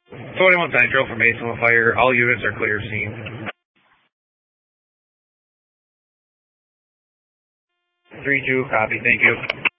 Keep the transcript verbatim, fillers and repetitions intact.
twenty-one Central from Masonville Fire. All units are clear scene. three two, copy. Thank you.